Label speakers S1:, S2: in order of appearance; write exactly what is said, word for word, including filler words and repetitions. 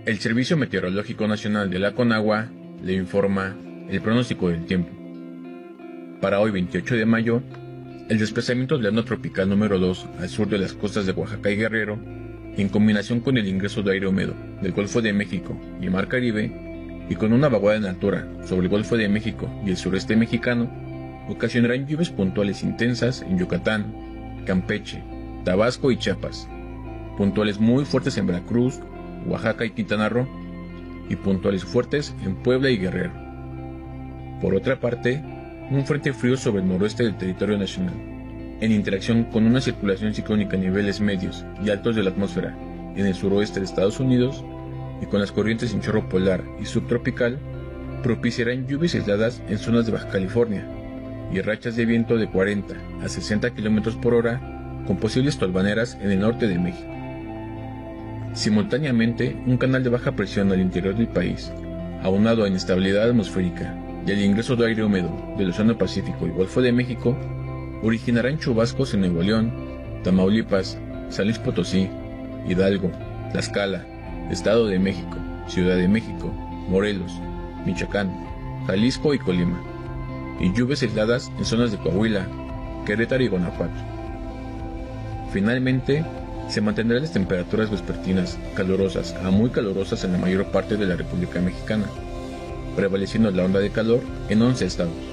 S1: El Servicio Meteorológico Nacional de la Conagua le informa el pronóstico del tiempo. Para hoy veintiocho de mayo, el desplazamiento de la onda tropical número dos al sur de las costas de Oaxaca y Guerrero, en combinación con el ingreso de aire húmedo del Golfo de México y Mar Caribe, y con una vaguada en altura sobre el Golfo de México y el sureste mexicano, ocasionarán lluvias puntuales intensas en Yucatán, Campeche, Tabasco y Chiapas, puntuales muy fuertes en Veracruz, Oaxaca y Quintana Roo, y puntuales fuertes en Puebla y Guerrero. Por otra parte, un frente frío sobre el noroeste del territorio nacional, en interacción con una circulación ciclónica a niveles medios y altos de la atmósfera en el suroeste de Estados Unidos, y con las corrientes en chorro polar y subtropical, propiciarán lluvias aisladas en zonas de Baja California, y rachas de viento de cuarenta a sesenta kilómetros por hora, con posibles tolvaneras en el norte de México. Simultáneamente, un canal de baja presión al interior del país, aunado a inestabilidad atmosférica y al ingreso de aire húmedo del Océano Pacífico y Golfo de México, originarán chubascos en Nuevo León, Tamaulipas, San Luis Potosí, Hidalgo, Tlaxcala, Estado de México, Ciudad de México, Morelos, Michoacán, Jalisco y Colima, y lluvias aisladas en zonas de Coahuila, Querétaro y Guanajuato. Finalmente, se mantendrán las temperaturas vespertinas calurosas a muy calurosas en la mayor parte de la República Mexicana, prevaleciendo la onda de calor en once estados.